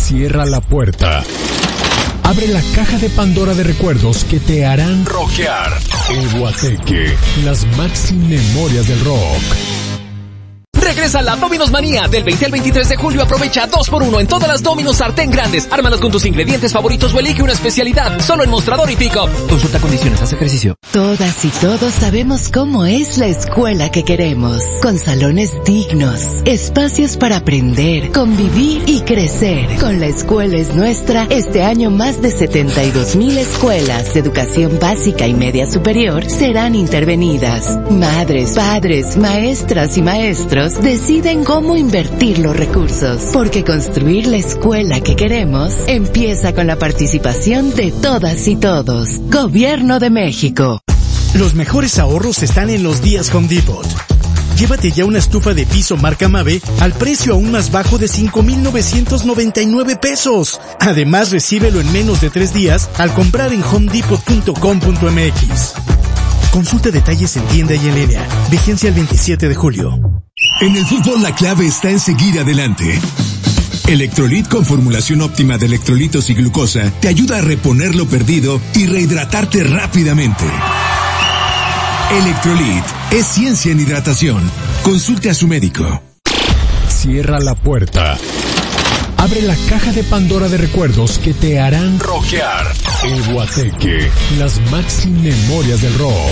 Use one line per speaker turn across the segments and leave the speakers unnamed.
Cierra la puerta. Abre la caja de Pandora de recuerdos que te harán rockear. El Guateque, las maxi memorias del rock.
Regresa la Domino's Manía. Del 20 al 23 de julio aprovecha 2x1 en todas las Domino's sartén grandes. Ármalas con tus ingredientes favoritos o elige una especialidad. Solo en Mostrador y Pick-up. Consulta condiciones, haz ejercicio.
Todas y todos sabemos cómo es la escuela que queremos. Con salones dignos, espacios para aprender, convivir y crecer. Con La Escuela es Nuestra, este año más de 72,000 escuelas de educación básica y media superior serán intervenidas. Madres, padres, maestras y maestros deciden cómo invertir los recursos, porque construir la escuela que queremos empieza con la participación de todas y todos. Gobierno de México.
Los mejores ahorros están en los días Home Depot. Llévate ya una estufa de piso marca Mave al precio aún más bajo de 5,999 pesos. Además, recíbelo en menos de 3 días al comprar en homedepot.com.mx. Consulta detalles en tienda y en línea. Vigencia el 27 de julio.
En el fútbol la clave está en seguir adelante. Electrolit con formulación óptima de electrolitos y glucosa te ayuda a reponer lo perdido y rehidratarte rápidamente. Electrolit es ciencia en hidratación. Consulte a su médico.
Cierra la puerta. Abre la caja de Pandora de recuerdos que te harán rockear. El Guateque, las maxi memorias del rock.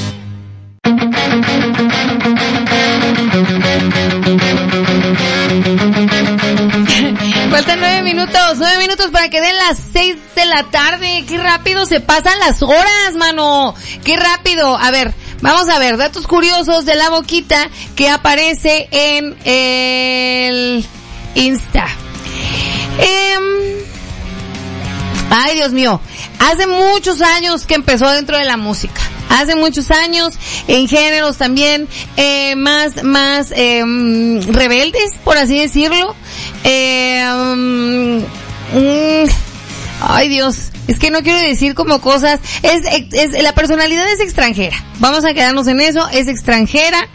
Faltan 9 minutos para que den las 6 de la tarde. Qué rápido se pasan las horas, mano. Qué rápido. A ver, vamos a ver, datos curiosos de la boquita que aparece en el Insta. Ay, Dios mío, hace muchos años que empezó dentro de la música. Hace muchos años, en géneros también, más rebeldes, por así decirlo. Ay, Dios, es que no quiero decir como cosas, la personalidad es extranjera. Vamos a quedarnos en eso, es extranjera.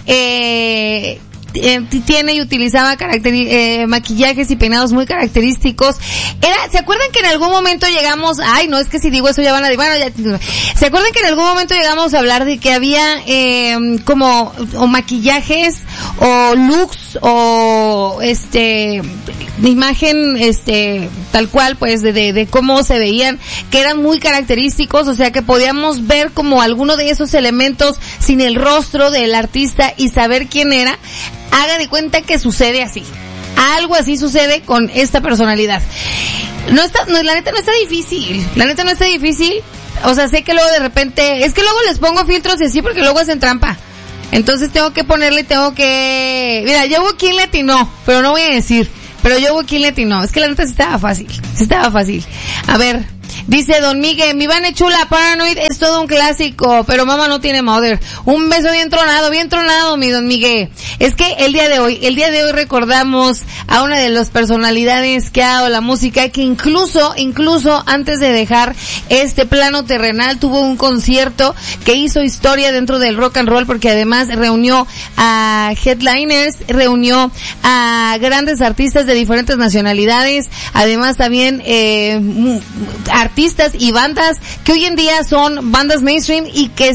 Tiene y utilizaba maquillajes y peinados muy característicos. ¿Se acuerdan que en algún momento llegamos, ay no, es que si digo eso ya van a decir, bueno, ya, ¿se acuerdan que en algún momento llegamos a hablar de que había como o maquillajes o looks o imagen tal cual pues de cómo se veían, que eran muy característicos, o sea que podíamos ver como alguno de esos elementos sin el rostro del artista y saber quién era? Haga de cuenta que sucede así. Algo así sucede con esta personalidad. La neta no está difícil. O sea, sé que luego de repente, es que luego les pongo filtros y así porque luego hacen trampa. Entonces tengo que mira, yo hubo quien le atinó, pero no voy a decir. Pero yo hubo quien le atinó. Es que la neta sí estaba fácil. A ver, dice Don Miguel, mi Vane chula, Paranoid es todo un clásico, pero mamá no tiene mother. Un beso bien tronado, mi Don Miguel. Es que el día de hoy recordamos a una de las personalidades que ha dado la música, que incluso antes de dejar este plano terrenal tuvo un concierto que hizo historia dentro del rock and roll, porque además reunió a headliners, reunió a grandes artistas de diferentes nacionalidades, además también artistas y bandas que hoy en día son bandas mainstream y que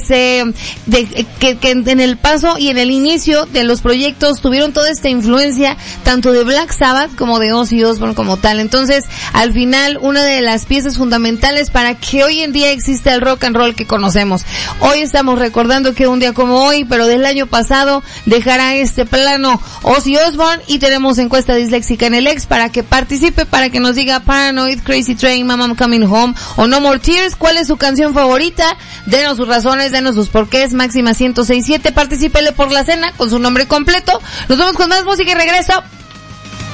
en el paso y en el inicio de los proyectos tuvieron toda esta influencia tanto de Black Sabbath como de Ozzy Osbourne como tal. Entonces, al final, una de las piezas fundamentales para que hoy en día exista el rock and roll que conocemos. Hoy estamos recordando que un día como hoy, pero del año pasado, dejará este plano Ozzy Osbourne, y tenemos encuesta disléxica en el ex para que participe, para que nos diga Paranoid, Crazy Train, Mama I'm Coming Home o No More Tears. ¿Cuál es su canción favorita? Denos sus razones, denos sus porqués. Máxima 106.7, particípele por la cena con su nombre completo. Nos vemos con más música y regreso.